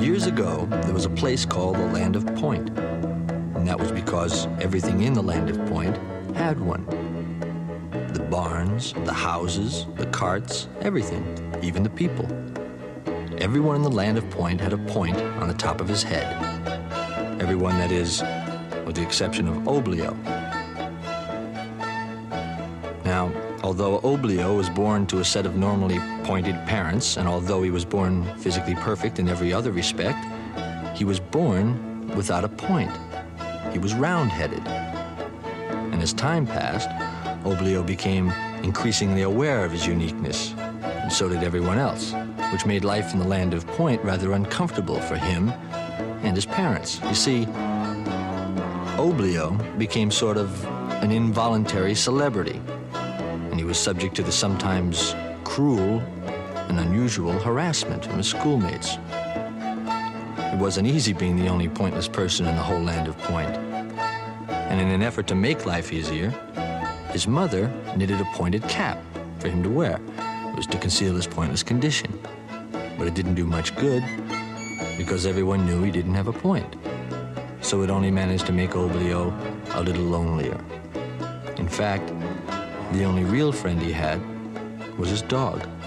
Years ago, there was a place called the Land of Point, and that was because everything in the Land of Point had one. The barns, the houses, the carts, everything, even the people. Everyone in the Land of Point had a point on the top of his head. Everyone, that is, with the exception of Oblio. Now, although Oblio was born to a set of normally pointed parents, and although he was born physically perfect in every other respect, he was born without a point. He was round-headed. And as time passed, Oblio became increasingly aware of his uniqueness, and so did everyone else, which made life in the Land of Point rather uncomfortable for him and his parents. You see, Oblio became sort of an involuntary celebrity, and he was subject to the sometimes cruel and unusual harassment from his schoolmates. It wasn't easy being the only pointless person in the whole Land of Point. And in an effort to make life easier, his mother knitted a pointed cap for him to wear. It was to conceal his pointless condition. But it didn't do much good because everyone knew he didn't have a point. So it only managed to make Oblio a little lonelier. In fact, the only real friend he had was his dog.